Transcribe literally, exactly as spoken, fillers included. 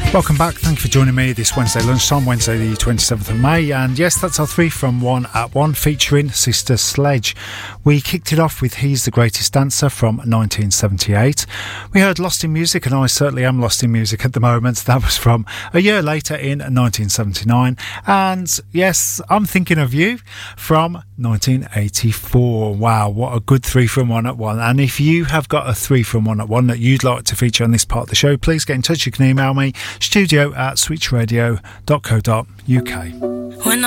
Welcome back. Thank you for joining me this Wednesday lunchtime, Wednesday the twenty-seventh of May. And yes, that's our three from one at one featuring Sister Sledge. We kicked it off with He's the Greatest Dancer from nineteen seventy-eight. We heard Lost in Music, and I certainly am lost in music at the moment. That was from a year later in nineteen seventy-nine. And yes, I'm Thinking of You from nineteen eighty-four. Wow, what a good three from one at one. And if you have got a three from one at one that you'd like to feature on this part of the show, please get in touch. You can email me studio at switch radio dot co dot uk. When